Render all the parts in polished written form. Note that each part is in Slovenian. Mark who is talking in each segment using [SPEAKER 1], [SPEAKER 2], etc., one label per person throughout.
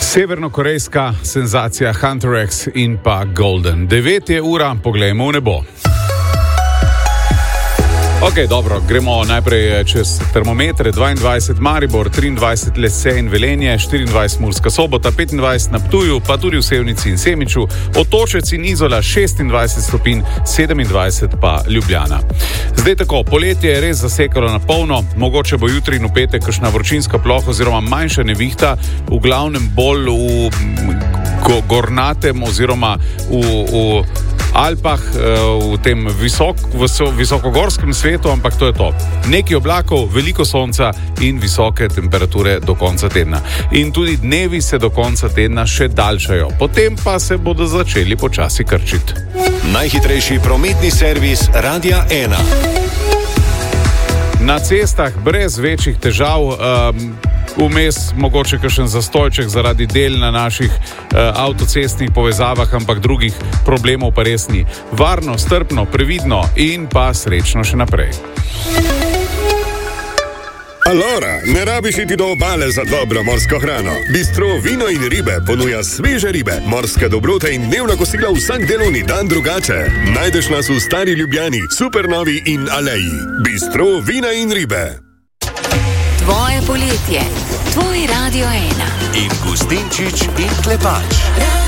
[SPEAKER 1] Severnokorejska senzacija Hunter X in pa Golden. 9 je ura, poglejmo v nebo. Ok, dobro, gremo najprej čez termometre. 22 Maribor, 23 Lese in Velenje, 24 Murska Sobota, 25 na Ptuju, pa tudi v Sevnici in Semiču, Otočec in Izola 26 stopinj, 27 pa Ljubljana. Zdaj tako, poletje je res zasekalo na polno, mogoče bo jutri in v petek kakšna vročinska ploha oziroma manjša nevihta, v glavnem bolj v gornatem oziroma v Alpah, v tem visokogorskem svetu, ampak to je to. Nekaj oblakov, veliko sonca in visoke temperature do konca tedna. In tudi dnevi se do konca tedna še daljšajo. Potem pa se bodo začeli počasi krčiti.
[SPEAKER 2] Najhitrejši prometni servis Radia 1.
[SPEAKER 1] Na cestah brez večjih težav, vmes mogoče kakšen zastojček zaradi del na naših avtocestnih povezavah, ampak drugih problemov pa res ni. Varno, strpno, previdno in pa srečno še naprej.
[SPEAKER 3] Alora, ne rabiš iti do obale za dobro morsko hrano. Bistro Vino in ribe ponuja sveže ribe, morske dobrote in dnevna kosila vsak delovni dan drugače. Najdeš nas v Stari Ljubljani, Supernovi in Aleji. Bistro Vina in ribe.
[SPEAKER 4] Tvoje poletje, tvoj Radio 1.
[SPEAKER 2] In Gustinčič in Klepač.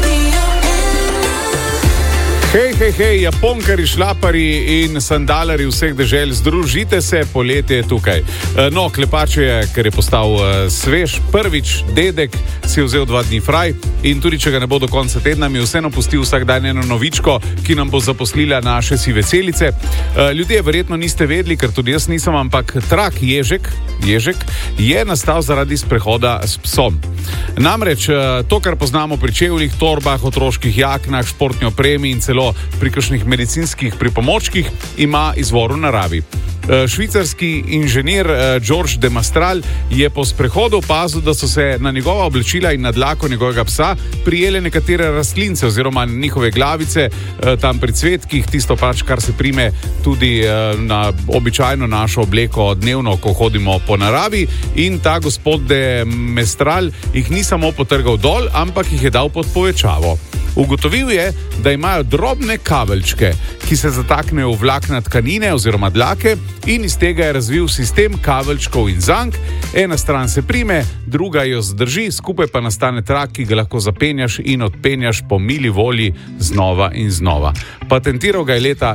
[SPEAKER 1] Hej, japonkari, šlapari in sandalari vseh dežel, združite se, poletje je tukaj. No, Klepač je, ker je postal svež, prvič dedek, si vzel 2 dni fraj in tudi, če ga ne bo do konca tedna, mi vseeno pustil vsak dan eno novičko, ki nam bo zaposlila naše sive celice. Ljudje verjetno niste vedeli, ker tudi jaz nisem, ampak trak ježek je nastal zaradi sprehoda s psom. Namreč to, kar poznamo pri čevljih, torbah, otroških jaknah, športni opremi in celo pri kakšnih medicinskih pripomočkih, ima izvor v naravi. Švicarski inženir George de Mastral je po sprehodu opazil, da so se na njegova oblečila in na dlako njegovega psa prijele nekatere rastlince oziroma njihove glavice tam pri cvetkih, tisto pač, kar se prime tudi na običajno našo obleko dnevno, ko hodimo po naravi, in ta gospod de Mastral jih ni samo potrgal dol, ampak jih je dal pod povečavo. Ugotovil je, da imajo drobne kaveljčke, ki se zataknejo v vlakna tkanine oziroma dlake, in iz tega je razvil sistem kaveljčkov in zank. Ena stran se prime, druga jo zdrži, skupaj pa nastane trak, ki ga lahko zapenjaš in odpenjaš po mili volji znova in znova. Patentiral ga je leta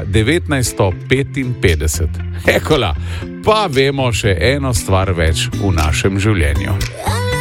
[SPEAKER 1] 1955. Ekola, pa vemo še eno stvar več v našem življenju.